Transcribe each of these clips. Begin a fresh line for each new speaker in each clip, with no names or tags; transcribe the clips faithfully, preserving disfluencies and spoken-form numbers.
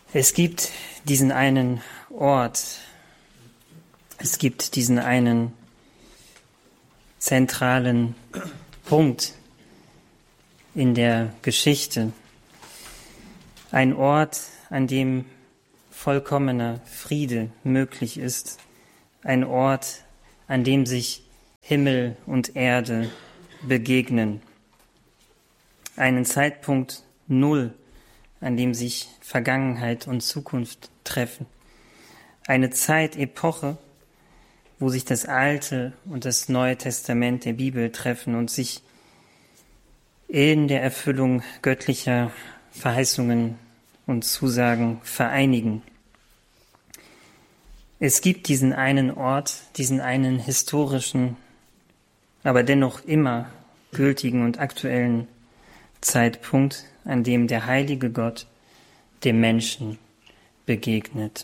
Es gibt diesen einen Ort, es gibt diesen einen zentralen Punkt in der Geschichte, ein Ort, an dem vollkommener Friede möglich ist, ein Ort, an dem sich Himmel und Erde begegnen, einen Zeitpunkt Null, an dem sich Vergangenheit und Zukunft treffen. Eine Zeitepoche, wo sich das Alte und das Neue Testament der Bibel treffen und sich in der Erfüllung göttlicher Verheißungen und Zusagen vereinigen. Es gibt diesen einen Ort, diesen einen historischen, aber dennoch immer gültigen und aktuellen Zeitpunkt, an dem der heilige Gott dem Menschen begegnet,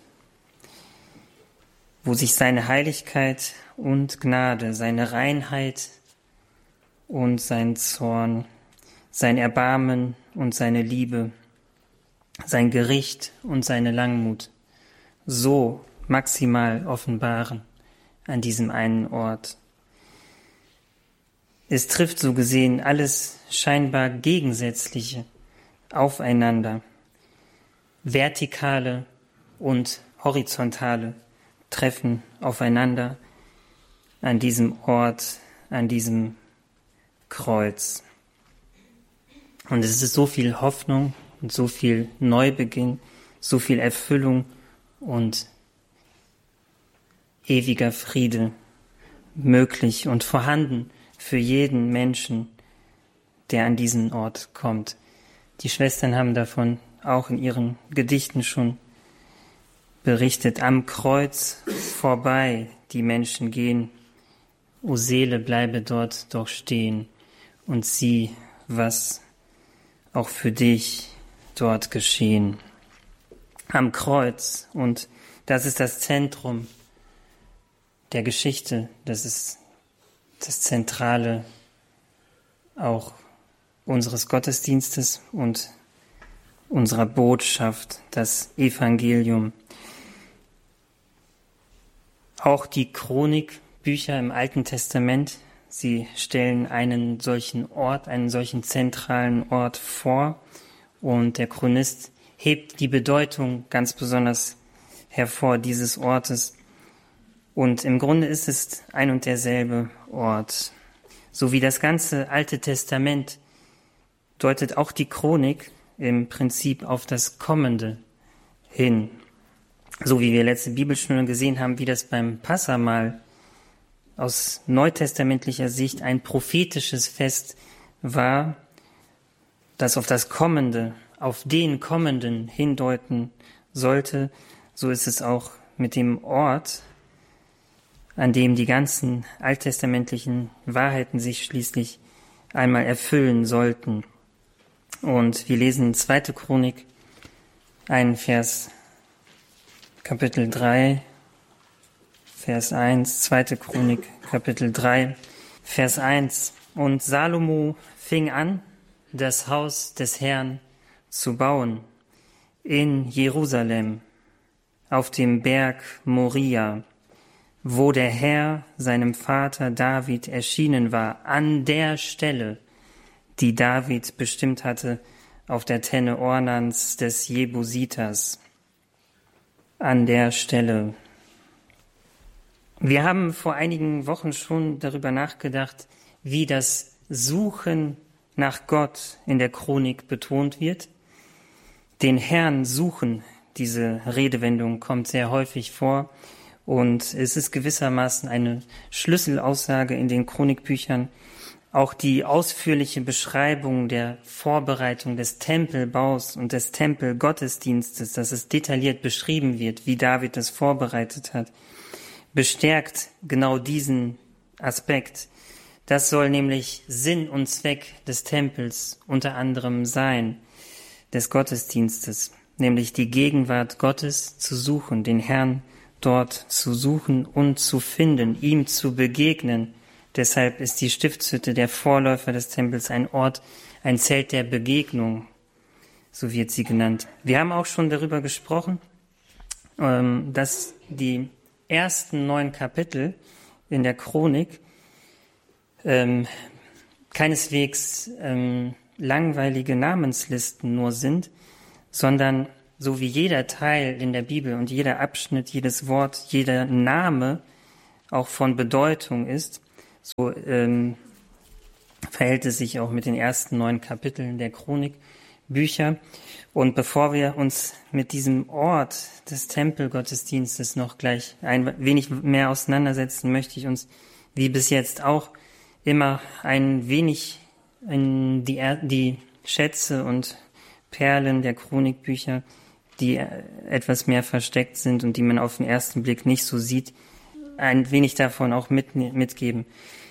wo sich seine Heiligkeit und Gnade, seine Reinheit und sein Zorn, sein Erbarmen und seine Liebe, sein Gericht und seine Langmut so maximal offenbaren an diesem einen Ort. Es trifft so gesehen alles scheinbar Gegensätzliche aufeinander. Vertikale und horizontale treffen aufeinander an diesem Ort, an diesem Kreuz. Und es ist so viel Hoffnung und so viel Neubeginn, so viel Erfüllung und ewiger Friede möglich und vorhanden für jeden Menschen, der an diesen Ort kommt. Die Schwestern haben davon auch in ihren Gedichten schon berichtet. Am Kreuz vorbei die Menschen gehen. O Seele, bleibe dort doch stehen und sieh, was auch für dich dort geschehen. Am Kreuz, und das ist das Zentrum der Geschichte, das ist das Zentrale auch unseres Gottesdienstes und unserer Botschaft, das Evangelium. Auch die Chronikbücher im Alten Testament, sie stellen einen solchen Ort, einen solchen zentralen Ort vor, und der Chronist hebt die Bedeutung ganz besonders hervor dieses Ortes. Und im Grunde ist es ein und derselbe Ort. So wie das ganze Alte Testament deutet auch die Chronik im Prinzip auf das Kommende hin. So wie wir letzte Bibelstunde gesehen haben, wie das beim Passahmahl aus neutestamentlicher Sicht ein prophetisches Fest war, das auf das Kommende, auf den Kommenden hindeuten sollte, so ist es auch mit dem Ort, an dem die ganzen alttestamentlichen Wahrheiten sich schließlich einmal erfüllen sollten. Und wir lesen in zweite Chronik, einen Vers, Kapitel drei, Vers eins, zweite Chronik, Kapitel drei, Vers eins. Und Salomo fing an, das Haus des Herrn zu bauen in Jerusalem, auf dem Berg Moria, wo der Herr seinem Vater David erschienen war, an der Stelle, die David bestimmt hatte, auf der Tenne Ornans des Jebusiters. An der Stelle. Wir haben vor einigen Wochen schon darüber nachgedacht, wie das Suchen nach Gott in der Chronik betont wird. Den Herrn suchen, diese Redewendung kommt sehr häufig vor. Und es ist gewissermaßen eine Schlüsselaussage in den Chronikbüchern. Auch die ausführliche Beschreibung der Vorbereitung des Tempelbaus und des Tempelgottesdienstes, dass es detailliert beschrieben wird, wie David das vorbereitet hat, bestärkt genau diesen Aspekt. Das soll nämlich Sinn und Zweck des Tempels unter anderem sein, des Gottesdienstes, nämlich die Gegenwart Gottes zu suchen, den Herrn dort zu suchen und zu finden, ihm zu begegnen. Deshalb ist die Stiftshütte, der Vorläufer des Tempels, ein Ort, ein Zelt der Begegnung. so wird sie genannt. Wir haben auch schon darüber gesprochen, ähm, dass die ersten neun Kapitel in der Chronik ähm, keineswegs ähm, langweilige Namenslisten nur sind, sondern so wie jeder Teil in der Bibel und jeder Abschnitt, jedes Wort, jeder Name auch von Bedeutung ist, so ähm, verhält es sich auch mit den ersten neun Kapiteln der Chronikbücher. Und bevor wir uns mit diesem Ort des Tempelgottesdienstes noch gleich ein wenig mehr auseinandersetzen, möchte ich uns, wie bis jetzt auch, immer ein wenig in die, die Schätze und Perlen der Chronikbücher, die etwas mehr versteckt sind und die man auf den ersten Blick nicht so sieht, ein wenig davon auch mit, mitgeben.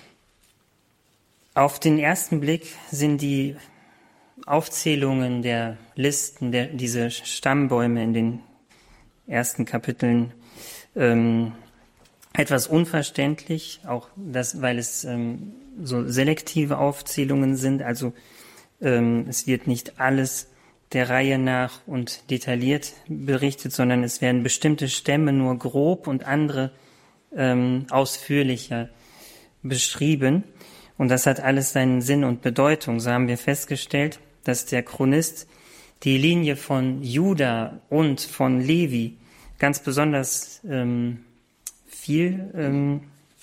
Auf den ersten Blick sind die Aufzählungen der Listen, der, diese Stammbäume in den ersten Kapiteln ähm, etwas unverständlich, auch das, weil es ähm, so selektive Aufzählungen sind, also ähm, es wird nicht alles der Reihe nach und detailliert berichtet, sondern es werden bestimmte Stämme nur grob und andere ähm, ausführlicher beschrieben. Und das hat alles seinen Sinn und Bedeutung. So haben wir festgestellt, dass der Chronist die Linie von Juda und von Levi ganz besonders ähm, viel ähm,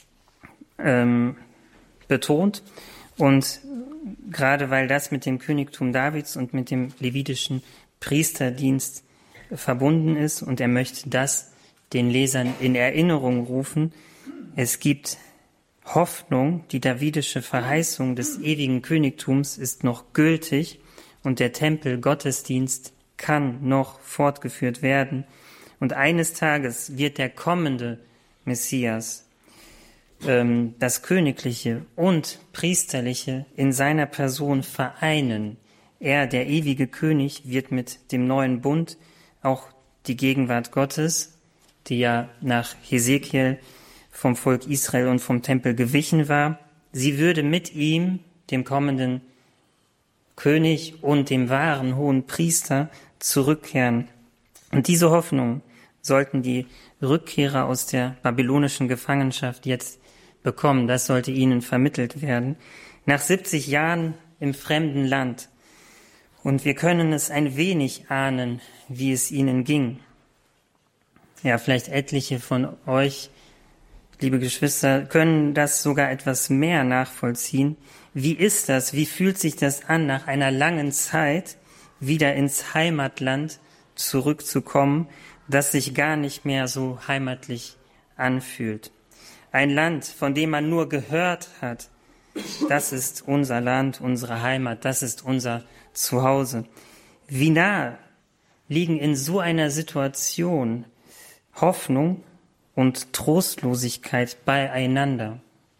ähm, betont. Und gerade weil das mit dem Königtum Davids und mit dem levitischen Priesterdienst verbunden ist und er möchte das den Lesern in Erinnerung rufen, es gibt Hoffnung, die davidische Verheißung des ewigen Königtums ist noch gültig und der Tempelgottesdienst kann noch fortgeführt werden. Und eines Tages wird der kommende Messias ähm, das Königliche und Priesterliche in seiner Person vereinen. Er, der ewige König, wird mit dem neuen Bund auch die Gegenwart Gottes, die ja nach Hesekiel vom Volk Israel und vom Tempel gewichen war, sie würde mit ihm, dem kommenden König und dem wahren hohen Priester, zurückkehren. Und diese Hoffnung sollten die Rückkehrer aus der babylonischen Gefangenschaft jetzt bekommen. Das sollte ihnen vermittelt werden. Nach siebzig Jahren im fremden Land. Und wir können es ein wenig ahnen, wie es ihnen ging. Ja, vielleicht etliche von euch, liebe Geschwister, können das sogar etwas mehr nachvollziehen. Wie ist das? Wie fühlt sich das an, nach einer langen Zeit wieder ins Heimatland zurückzukommen, das sich gar nicht mehr so heimatlich anfühlt? Ein Land, von dem man nur gehört hat, das ist unser Land, unsere Heimat, das ist unser Zuhause. Wie nah liegen in so einer Situation Hoffnung und Trostlosigkeit beieinander.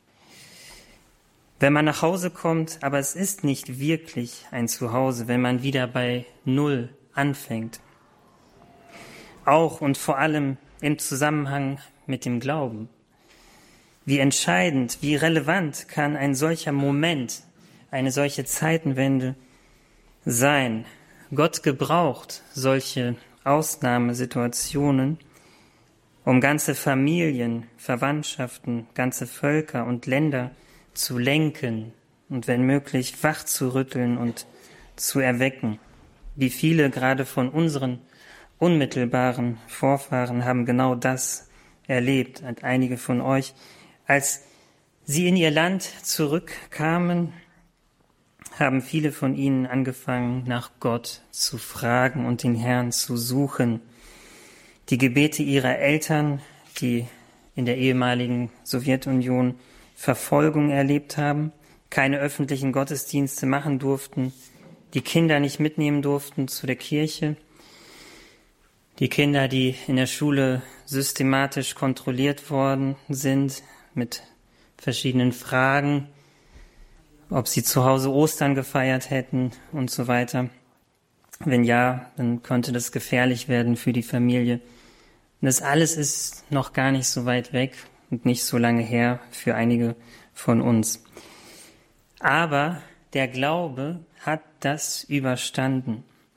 Wenn man nach Hause kommt, aber es ist nicht wirklich ein Zuhause, wenn man wieder bei Null anfängt. Auch und vor allem im Zusammenhang mit dem Glauben. Wie entscheidend, wie relevant kann ein solcher Moment, eine solche Zeitenwende sein? Gott gebraucht solche Ausnahmesituationen, um ganze Familien, Verwandtschaften, ganze Völker und Länder zu lenken und wenn möglich wach zu rütteln und zu erwecken. Wie viele gerade von unseren unmittelbaren Vorfahren haben genau das erlebt. Und einige von euch, als sie in ihr Land zurückkamen, haben viele von ihnen angefangen, nach Gott zu fragen und den Herrn zu suchen. Die Gebete ihrer Eltern, die in der ehemaligen Sowjetunion Verfolgung erlebt haben, keine öffentlichen Gottesdienste machen durften, die Kinder nicht mitnehmen durften zu der Kirche, die Kinder, die in der Schule systematisch kontrolliert worden sind mit verschiedenen Fragen, ob sie zu Hause Ostern gefeiert hätten und so weiter. Wenn ja, dann könnte das gefährlich werden für die Familie. Und das alles ist noch gar nicht so weit weg und nicht so lange her für einige von uns. Aber der Glaube hat das überstanden.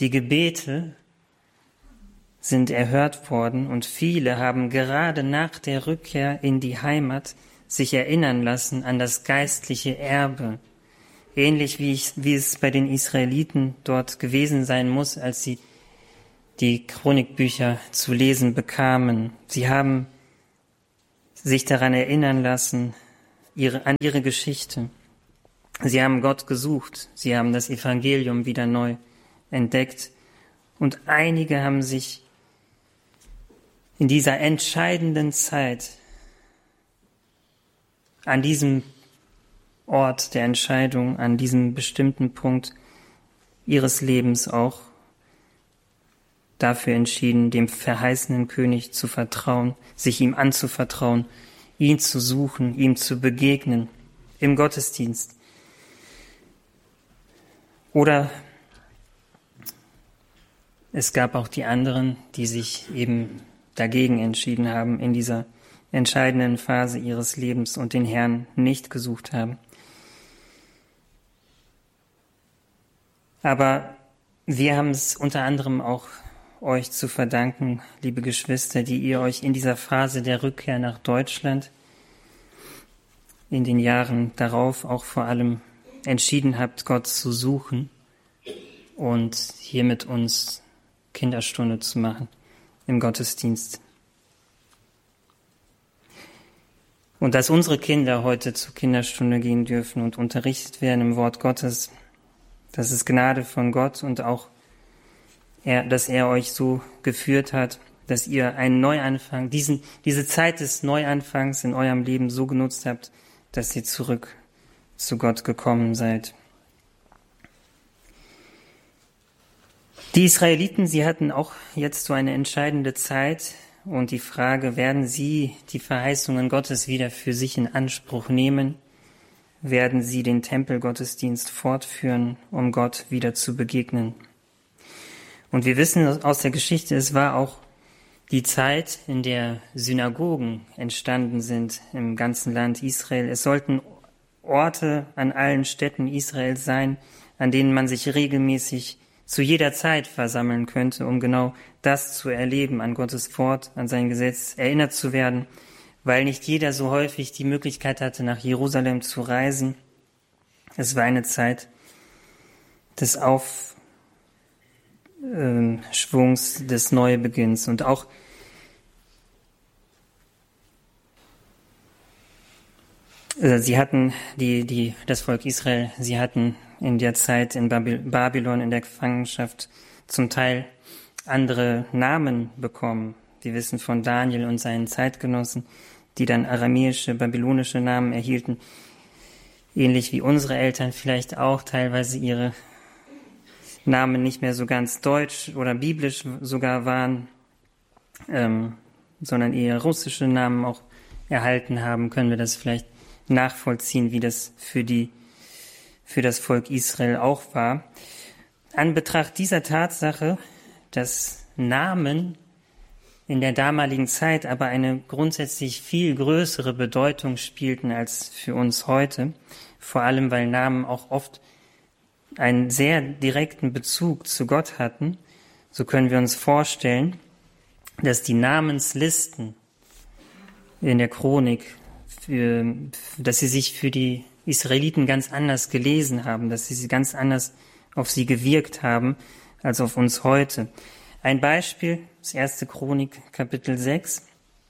Die Gebete sind erhört worden und viele haben gerade nach der Rückkehr in die Heimat sich erinnern lassen an das geistliche Erbe. Ähnlich wie, ich, wie es bei den Israeliten dort gewesen sein muss, als sie die Chronikbücher zu lesen bekamen. Sie haben sich daran erinnern lassen, ihre, an ihre Geschichte. Sie haben Gott gesucht, sie haben das Evangelium wieder neu entdeckt und einige haben sich in dieser entscheidenden Zeit an diesem Ort der Entscheidung, an diesem bestimmten Punkt ihres Lebens auch dafür entschieden, dem verheißenen König zu vertrauen, sich ihm anzuvertrauen, ihn zu suchen, ihm zu begegnen im Gottesdienst. Oder es gab auch die anderen, die sich eben dagegen entschieden haben in dieser entscheidenden Phase ihres Lebens und den Herrn nicht gesucht haben. Aber wir haben es unter anderem auch euch zu verdanken, liebe Geschwister, die ihr euch in dieser Phase der Rückkehr nach Deutschland in den Jahren darauf auch vor allem entschieden habt, Gott zu suchen und hier mit uns Kinderstunde zu machen im Gottesdienst. Und dass unsere Kinder heute zur Kinderstunde gehen dürfen und unterrichtet werden im Wort Gottes, das ist Gnade von Gott und auch, er, dass er euch so geführt hat, dass ihr einen Neuanfang, diesen, diese Zeit des Neuanfangs in eurem Leben so genutzt habt, dass ihr zurück zu Gott gekommen seid. Die Israeliten, sie hatten auch jetzt so eine entscheidende Zeit und die Frage, werden sie die Verheißungen Gottes wieder für sich in Anspruch nehmen? Werden sie den Tempelgottesdienst fortführen, um Gott wieder zu begegnen? Und wir wissen aus der Geschichte, es war auch die Zeit, in der Synagogen entstanden sind im ganzen Land Israel. Es sollten Orte an allen Städten Israels sein, an denen man sich regelmäßig zu jeder Zeit versammeln könnte, um genau das zu erleben, an Gottes Wort, an sein Gesetz erinnert zu werden, weil nicht jeder so häufig die Möglichkeit hatte, nach Jerusalem zu reisen. Es war eine Zeit des Aufschwungs, des Neubeginns und auch Sie hatten, die, die, das Volk Israel, sie hatten in der Zeit in Babylon in der Gefangenschaft zum Teil andere Namen bekommen. Wir wissen von Daniel und seinen Zeitgenossen, die dann aramäische, babylonische Namen erhielten, ähnlich wie unsere Eltern vielleicht auch teilweise ihre Namen nicht mehr so ganz deutsch oder biblisch sogar waren, ähm, sondern eher russische Namen auch erhalten haben, können wir das vielleicht nachvollziehen, wie das für die, für das Volk Israel auch war. An Betracht dieser Tatsache, dass Namen in der damaligen Zeit aber eine grundsätzlich viel größere Bedeutung spielten als für uns heute, vor allem weil Namen auch oft einen sehr direkten Bezug zu Gott hatten, so können wir uns vorstellen, dass die Namenslisten in der Chronik Für, dass sie sich für die Israeliten ganz anders gelesen haben, dass sie sie ganz anders auf sie gewirkt haben, als auf uns heute. Ein Beispiel, das erste Chronik, Kapitel sechs.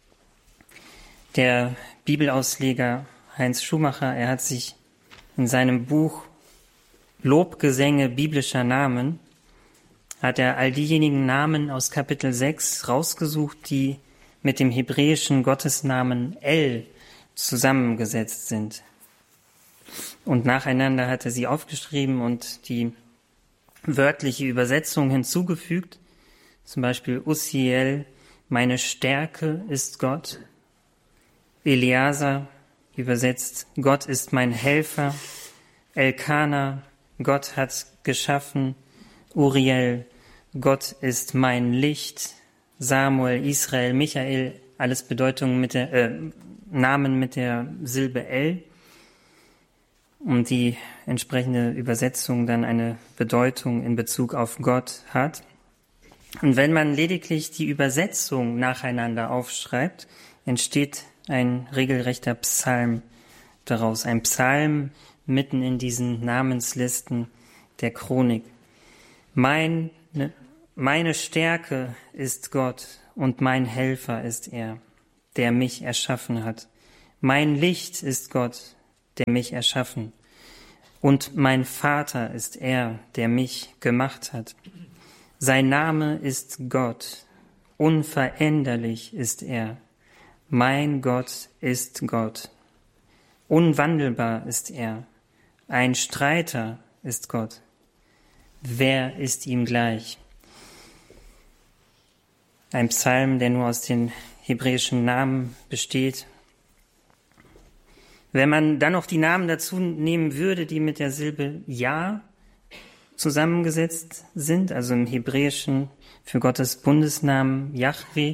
Der Bibelausleger Heinz Schumacher, er hat sich in seinem Buch Lobgesänge biblischer Namen, hat er all diejenigen Namen aus Kapitel sechs rausgesucht, die mit dem hebräischen Gottesnamen El zusammengesetzt sind. Und nacheinander hat er sie aufgeschrieben und die wörtliche Übersetzung hinzugefügt. Zum Beispiel Uziel, meine Stärke ist Gott. Eleazar übersetzt, Gott ist mein Helfer. Elkana, Gott hat geschaffen. Uriel, Gott ist mein Licht. Samuel, Israel, Michael, alles Bedeutungen mit der, äh, Namen mit der Silbe El. und die entsprechende Übersetzung dann eine Bedeutung in Bezug auf Gott hat. Und wenn man lediglich die Übersetzung nacheinander aufschreibt, entsteht ein regelrechter Psalm daraus. Ein Psalm mitten in diesen Namenslisten der Chronik. Mein, meine Stärke ist Gott und mein Helfer ist er, der mich erschaffen hat. Mein Licht ist Gott, der mich erschaffen. Und mein Vater ist er, der mich gemacht hat. Sein Name ist Gott, unveränderlich ist er. Mein Gott ist Gott. Unwandelbar ist er. Ein Streiter ist Gott. Wer ist ihm gleich? Ein Psalm, der nur aus den hebräischen Namen besteht. Wenn man dann noch die Namen dazu nehmen würde, die mit der Silbe Ja zusammengesetzt sind, also im Hebräischen für Gottes Bundesnamen Jahwe,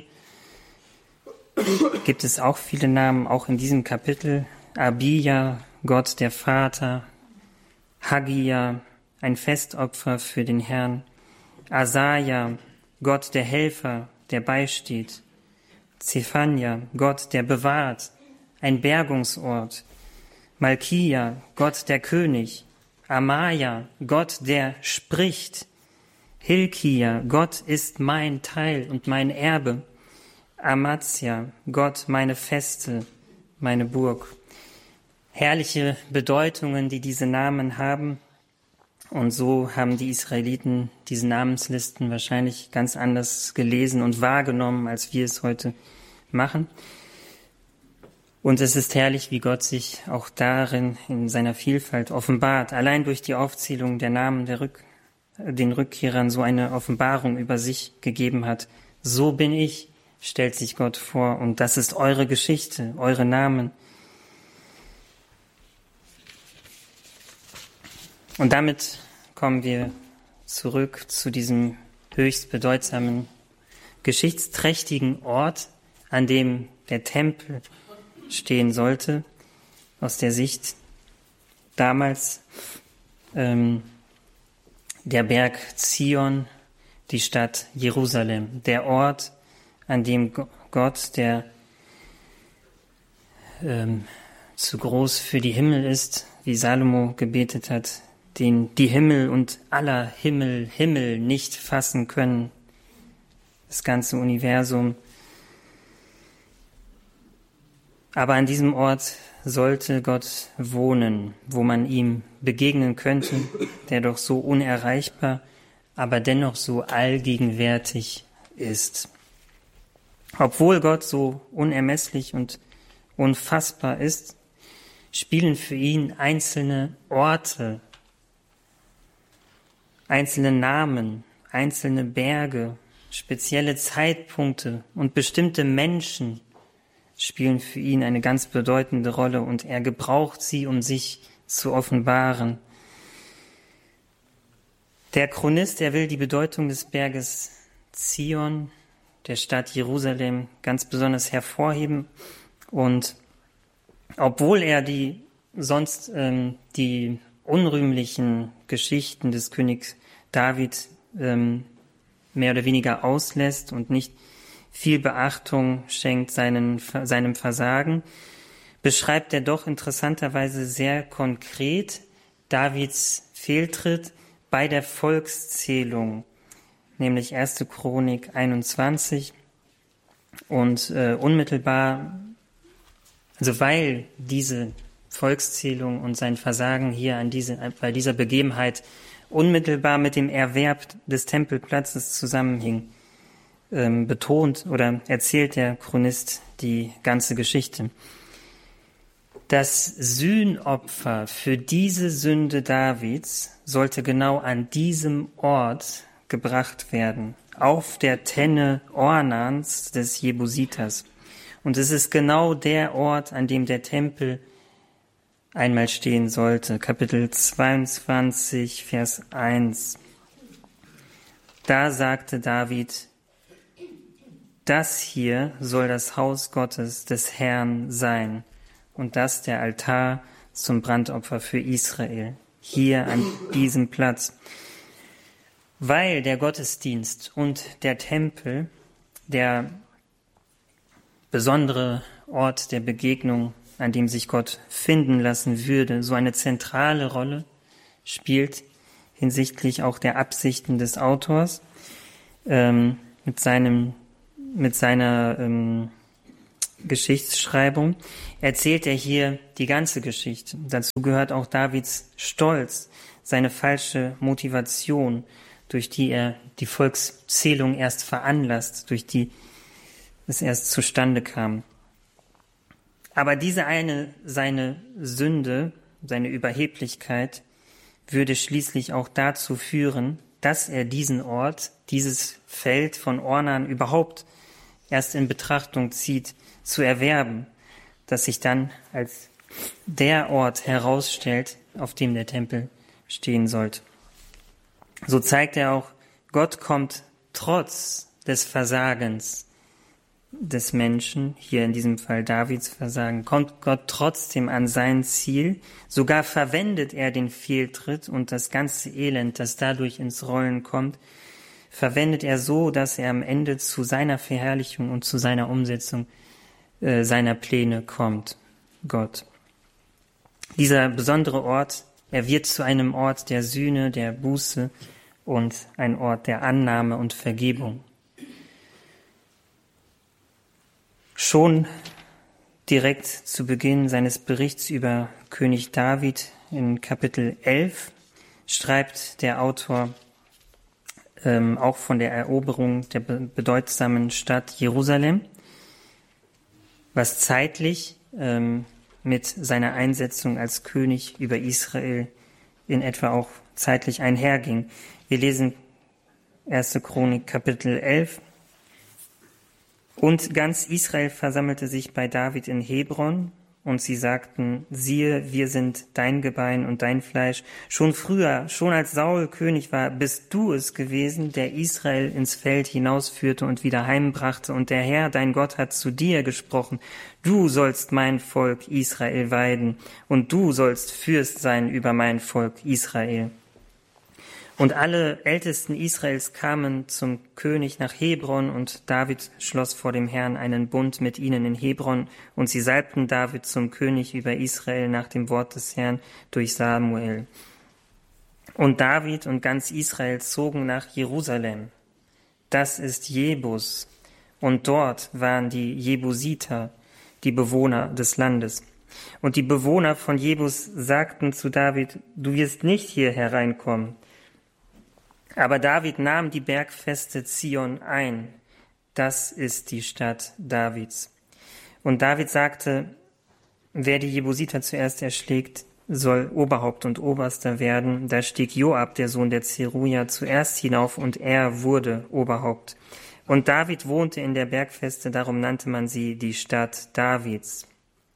gibt es auch viele Namen, auch in diesem Kapitel. Abija, Gott der Vater, Hagia, ein Festopfer für den Herrn, Asaja, Gott der Helfer, der beisteht, Zephania, Gott der bewahrt, ein Bergungsort, Malkia, Gott der König, Amaya, Gott der spricht, Hilkia, Gott ist mein Teil und mein Erbe, Amatia, Gott meine Feste, meine Burg. Herrliche Bedeutungen, die diese Namen haben. Und so haben die Israeliten diese Namenslisten wahrscheinlich ganz anders gelesen und wahrgenommen, als wir es heute machen. Und es ist herrlich, wie Gott sich auch darin in seiner Vielfalt offenbart. Allein durch die Aufzählung der Namen der Rück, den Rückkehrern so eine Offenbarung über sich gegeben hat. So bin ich, stellt sich Gott vor. Und das ist eure Geschichte, eure Namen. Und damit kommen wir zurück zu diesem höchst bedeutsamen, geschichtsträchtigen Ort, an dem der Tempel stehen sollte, aus der Sicht damals ähm, der Berg Zion, die Stadt Jerusalem, der Ort, an dem Gott, der ähm, zu groß für die Himmel ist, wie Salomo gebetet hat, den die Himmel und aller Himmel, Himmel nicht fassen können, das ganze Universum. Aber an diesem Ort sollte Gott wohnen, wo man ihm begegnen könnte, der doch so unerreichbar, aber dennoch so allgegenwärtig ist. Obwohl Gott so unermesslich und unfassbar ist, spielen für ihn einzelne Orte, einzelne Namen, einzelne Berge, spezielle Zeitpunkte und bestimmte Menschen spielen für ihn eine ganz bedeutende Rolle und er gebraucht sie, um sich zu offenbaren. Der Chronist, er will die Bedeutung des Berges Zion, der Stadt Jerusalem, ganz besonders hervorheben. Und obwohl er die sonst ähm, die unrühmlichen Geschichten des Königs David ähm, mehr oder weniger auslässt und nicht viel Beachtung schenkt seinen, seinem Versagen, beschreibt er doch interessanterweise sehr konkret Davids Fehltritt bei der Volkszählung, nämlich erste Chronik einundzwanzig. Und äh, unmittelbar, also weil diese Volkszählung und sein Versagen hier an diese, bei dieser Begebenheit unmittelbar mit dem Erwerb des Tempelplatzes zusammenhing, ähm, betont oder erzählt der Chronist die ganze Geschichte. Das Sühnopfer für diese Sünde Davids sollte genau an diesem Ort gebracht werden, auf der Tenne Ornans des Jebusiters. Und es ist genau der Ort, an dem der Tempel einmal stehen sollte. Kapitel zweiundzwanzig, Vers eins. Da sagte David: Das hier soll das Haus Gottes des Herrn sein und das der Altar zum Brandopfer für Israel, hier an diesem Platz. Weil der Gottesdienst und der Tempel, der besondere Ort der Begegnung, an dem sich Gott finden lassen würde, so eine zentrale Rolle spielt hinsichtlich auch der Absichten des Autors, ähm, mit seinem, mit seiner ähm, Geschichtsschreibung, erzählt er hier die ganze Geschichte. Dazu gehört auch Davids Stolz, seine falsche Motivation, durch die er die Volkszählung erst veranlasst, durch die es erst zustande kam. Aber diese eine, seine Sünde, seine Überheblichkeit, würde schließlich auch dazu führen, dass er diesen Ort, dieses Feld von Ornan überhaupt erst in Betrachtung zieht, zu erwerben, das sich dann als der Ort herausstellt, auf dem der Tempel stehen sollte. So zeigt er auch, Gott kommt trotz des Versagens des Menschen, hier in diesem Fall Davids Versagen, kommt Gott trotzdem an sein Ziel. Sogar verwendet er den Fehltritt und das ganze Elend, das dadurch ins Rollen kommt, verwendet er so, dass er am Ende zu seiner Verherrlichung und zu seiner Umsetzung äh, seiner Pläne kommt, Gott. Dieser besondere Ort, er wird zu einem Ort der Sühne, der Buße und ein Ort der Annahme und Vergebung. Schon direkt zu Beginn seines Berichts über König David in Kapitel elf schreibt der Autor ähm, auch von der Eroberung der be- bedeutsamen Stadt Jerusalem, was zeitlich ähm, mit seiner Einsetzung als König über Israel in etwa auch zeitlich einherging. Wir lesen erste Chronik Kapitel elf. Und ganz Israel versammelte sich bei David in Hebron, und sie sagten, siehe, wir sind dein Gebein und dein Fleisch. Schon früher, schon als Saul König war, bist du es gewesen, der Israel ins Feld hinausführte und wieder heimbrachte. Und der Herr, dein Gott, hat zu dir gesprochen, du sollst mein Volk Israel weiden, und du sollst Fürst sein über mein Volk Israel. Und alle Ältesten Israels kamen zum König nach Hebron, und David schloss vor dem Herrn einen Bund mit ihnen in Hebron, und sie salbten David zum König über Israel nach dem Wort des Herrn durch Samuel. Und David und ganz Israel zogen nach Jerusalem. Das ist Jebus, und dort waren die Jebusiter, die Bewohner des Landes. Und die Bewohner von Jebus sagten zu David, du wirst nicht hier hereinkommen. Aber David nahm die Bergfeste Zion ein. Das ist die Stadt Davids. Und David sagte, wer die Jebusiter zuerst erschlägt, soll Oberhaupt und Oberster werden. Da stieg Joab, der Sohn der Zeruja, zuerst hinauf, und er wurde Oberhaupt. Und David wohnte in der Bergfeste, darum nannte man sie die Stadt Davids.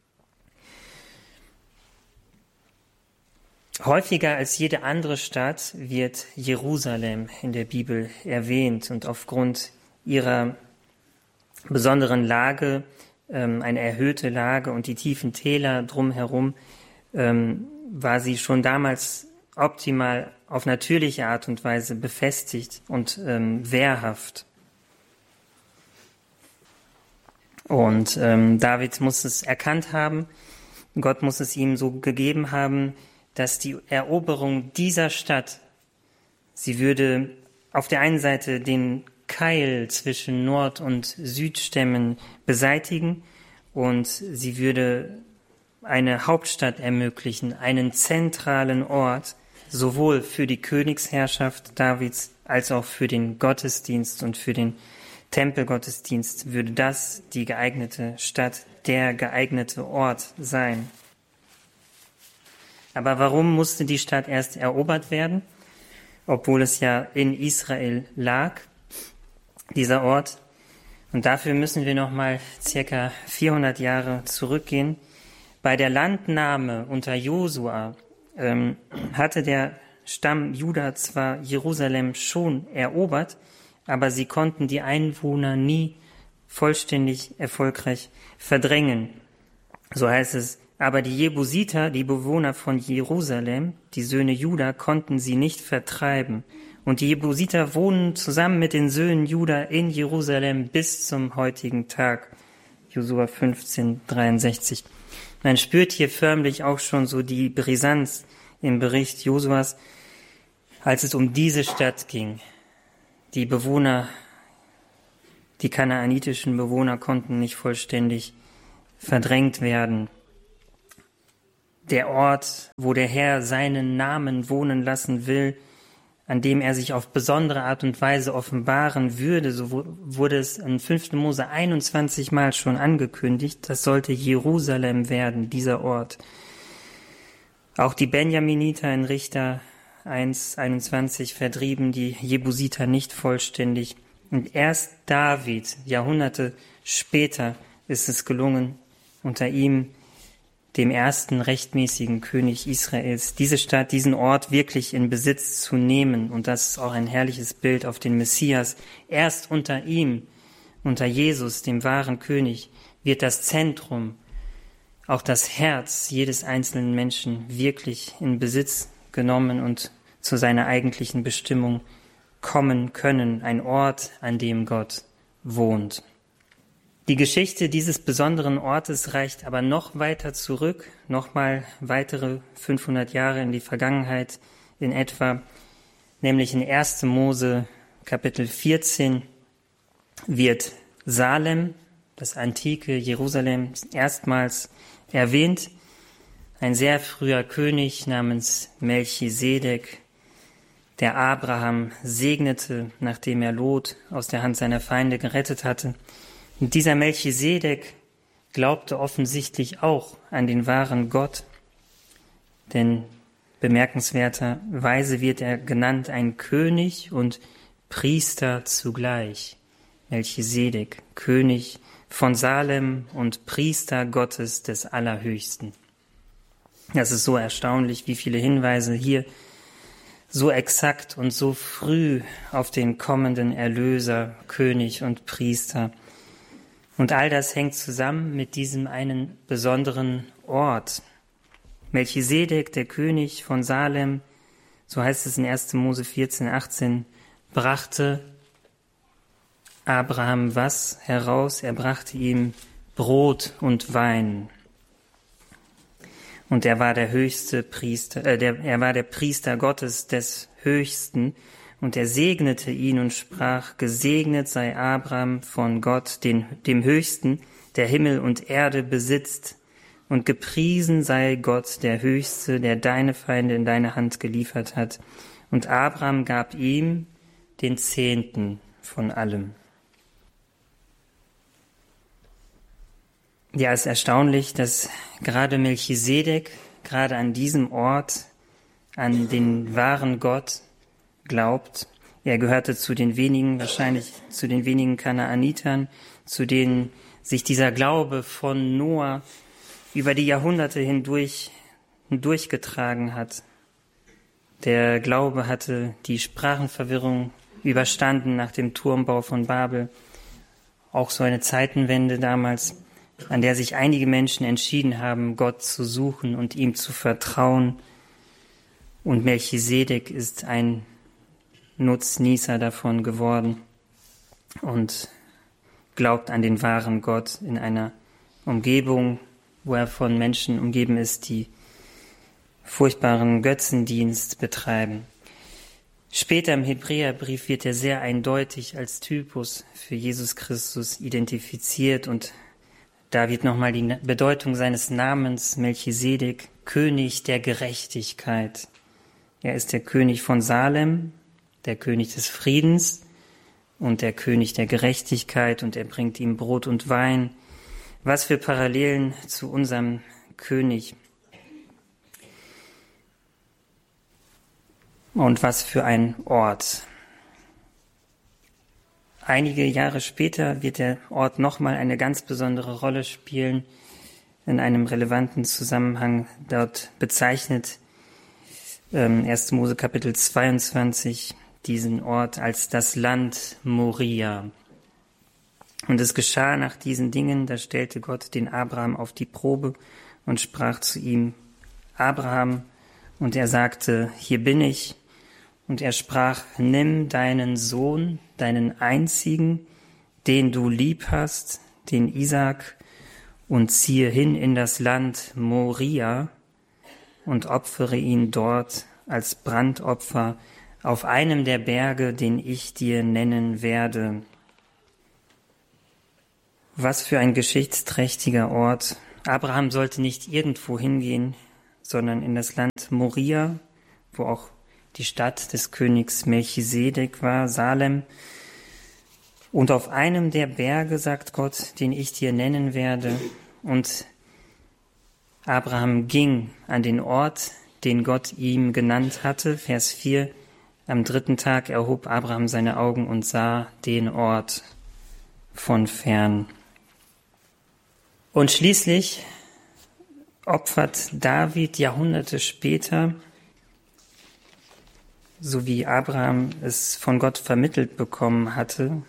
Häufiger als jede andere Stadt wird Jerusalem in der Bibel erwähnt, und aufgrund ihrer besonderen Lage, ähm, eine erhöhte Lage und die tiefen Täler drumherum, ähm, war sie schon damals optimal auf natürliche Art und Weise befestigt und ähm, wehrhaft. Und ähm, David muss es erkannt haben, Gott muss es ihm so gegeben haben, dass die Eroberung dieser Stadt, sie würde auf der einen Seite den Keil zwischen Nord- und Südstämmen beseitigen, und sie würde eine Hauptstadt ermöglichen, einen zentralen Ort, sowohl für die Königsherrschaft Davids als auch für den Gottesdienst und für den Tempelgottesdienst würde das die geeignete Stadt, der geeignete Ort sein. Aber warum musste die Stadt erst erobert werden, obwohl es ja in Israel lag, dieser Ort? Und dafür müssen wir noch mal circa vierhundert Jahre zurückgehen. Bei der Landnahme unter Josua ähm, hatte der Stamm Juda zwar Jerusalem schon erobert, aber sie konnten die Einwohner nie vollständig erfolgreich verdrängen. So heißt es, Aber die Jebusiter, die Bewohner von Jerusalem, die Söhne Juda, konnten sie nicht vertreiben. Und die Jebusiter wohnen zusammen mit den Söhnen Juda in Jerusalem bis zum heutigen Tag. Josua fünfzehn, dreiundsechzig. Man spürt hier förmlich auch schon so die Brisanz im Bericht Josuas, als es um diese Stadt ging. Die Bewohner, die kanaanitischen Bewohner konnten nicht vollständig verdrängt werden. Der Ort, wo der Herr seinen Namen wohnen lassen will, an dem er sich auf besondere Art und Weise offenbaren würde, so wurde es in fünften Mose einundzwanzig Mal schon angekündigt, das sollte Jerusalem werden, dieser Ort. Auch die Benjaminiter in Richter eins einundzwanzig vertrieben die Jebusiter nicht vollständig. Und erst David, Jahrhunderte später, ist es gelungen, unter ihm, dem ersten rechtmäßigen König Israels, diese Stadt, diesen Ort wirklich in Besitz zu nehmen. Und das ist auch ein herrliches Bild auf den Messias. Erst unter ihm, unter Jesus, dem wahren König, wird das Zentrum, auch das Herz jedes einzelnen Menschen wirklich in Besitz genommen und zu seiner eigentlichen Bestimmung kommen können. Ein Ort, an dem Gott wohnt. Die Geschichte dieses besonderen Ortes reicht aber noch weiter zurück, nochmal weitere fünfhundert Jahre in die Vergangenheit in etwa, nämlich in ersten Mose Kapitel vierzehn wird Salem, das antike Jerusalem, erstmals erwähnt. Ein sehr früher König namens Melchisedek, der Abraham segnete, nachdem er Lot aus der Hand seiner Feinde gerettet hatte. Und dieser Melchisedek glaubte offensichtlich auch an den wahren Gott, denn bemerkenswerterweise wird er genannt ein König und Priester zugleich. Melchisedek, König von Salem und Priester Gottes des Allerhöchsten. Das ist so erstaunlich, wie viele Hinweise hier so exakt und so früh auf den kommenden Erlöser, König und Priester. Und all das hängt zusammen mit diesem einen besonderen Ort. Melchisedek, der König von Salem, so heißt es in ersten Mose vierzehn, achtzehn, brachte Abraham was heraus? Er brachte ihm Brot und Wein. Und er war der höchste Priester, äh, der, er war der Priester Gottes des Höchsten. Und er segnete ihn und sprach, gesegnet sei Abraham von Gott, den, dem Höchsten, der Himmel und Erde besitzt. Und gepriesen sei Gott, der Höchste, der deine Feinde in deine Hand geliefert hat. Und Abraham gab ihm den Zehnten von allem. Ja, es ist erstaunlich, dass gerade Melchisedek, gerade an diesem Ort, an den wahren Gott glaubt. Er gehörte zu den wenigen, wahrscheinlich zu den wenigen Kanaanitern, zu denen sich dieser Glaube von Noah über die Jahrhunderte hindurch hindurchgetragen hat. Der Glaube hatte die Sprachenverwirrung überstanden nach dem Turmbau von Babel. Auch so eine Zeitenwende damals, an der sich einige Menschen entschieden haben, Gott zu suchen und ihm zu vertrauen. Und Melchisedek ist ein Nutznießer davon geworden und glaubt an den wahren Gott in einer Umgebung, wo er von Menschen umgeben ist, die furchtbaren Götzendienst betreiben. Später im Hebräerbrief wird er sehr eindeutig als Typus für Jesus Christus identifiziert und da wird nochmal die Bedeutung seines Namens Melchisedek, König der Gerechtigkeit. Er ist der König von Salem, der König des Friedens und der König der Gerechtigkeit und er bringt ihm Brot und Wein. Was für Parallelen zu unserem König. Und was für ein Ort. Einige Jahre später wird der Ort nochmal eine ganz besondere Rolle spielen, in einem relevanten Zusammenhang. Dort bezeichnet ähm, erster Mose Kapitel zweiundzwanzig diesen Ort als das Land Moria. Und es geschah nach diesen Dingen, da stellte Gott den Abraham auf die Probe und sprach zu ihm: Abraham. Und er sagte: Hier bin ich. Und er sprach: Nimm deinen Sohn, deinen einzigen, den du lieb hast, den Isaak, und ziehe hin in das Land Moria und opfere ihn dort als Brandopfer auf einem der Berge, den ich dir nennen werde. Was für ein geschichtsträchtiger Ort. Abraham sollte nicht irgendwo hingehen, sondern in das Land Moria, wo auch die Stadt des Königs Melchisedek war, Salem. Und auf einem der Berge, sagt Gott, den ich dir nennen werde. Und Abraham ging an den Ort, den Gott ihm genannt hatte. Vers vier. Am dritten Tag erhob Abraham seine Augen und sah den Ort von fern. Und schließlich opfert David Jahrhunderte später, so wie Abraham es von Gott vermittelt bekommen hatte,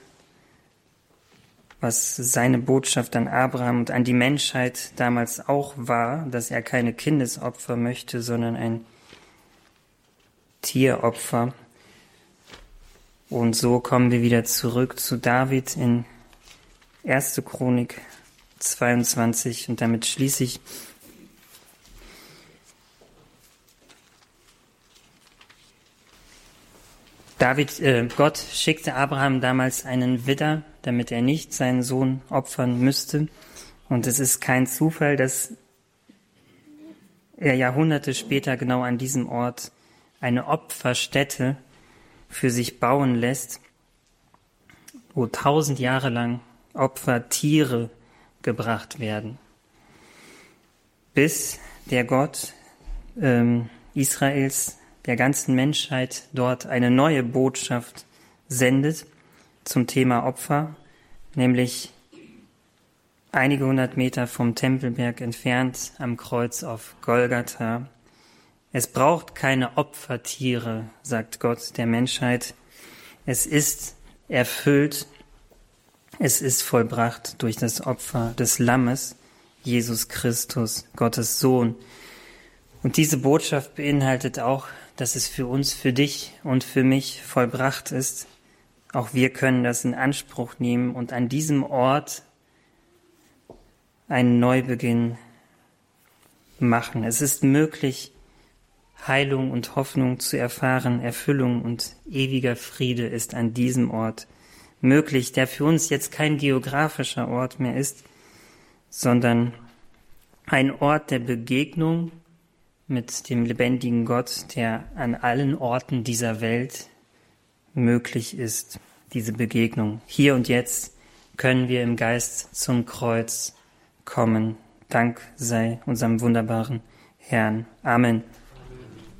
was seine Botschaft an Abraham und an die Menschheit damals auch war, dass er keine Kindesopfer möchte, sondern ein Tieropfer. Und so kommen wir wieder zurück zu David in erste Chronik zweiundzwanzig und damit schließe ich. David, äh, Gott schickte Abraham damals einen Widder, damit er nicht seinen Sohn opfern müsste. Und es ist kein Zufall, dass er Jahrhunderte später genau an diesem Ort eine Opferstätte für sich bauen lässt, wo tausend Jahre lang Opfertiere gebracht werden, bis der Gott ähm, Israels, der ganzen Menschheit dort eine neue Botschaft sendet zum Thema Opfer, nämlich einige hundert Meter vom Tempelberg entfernt am Kreuz auf Golgatha. Es braucht keine Opfertiere, sagt Gott der Menschheit. Es ist erfüllt, es ist vollbracht durch das Opfer des Lammes, Jesus Christus, Gottes Sohn. Und diese Botschaft beinhaltet auch, dass es für uns, für dich und für mich vollbracht ist. Auch wir können das in Anspruch nehmen und an diesem Ort einen Neubeginn machen. Es ist möglich, Heilung und Hoffnung zu erfahren, Erfüllung und ewiger Friede ist an diesem Ort möglich, der für uns jetzt kein geografischer Ort mehr ist, sondern ein Ort der Begegnung mit dem lebendigen Gott, der an allen Orten dieser Welt möglich ist, diese Begegnung. Hier und jetzt können wir im Geist zum Kreuz kommen. Dank sei unserem wunderbaren Herrn. Amen.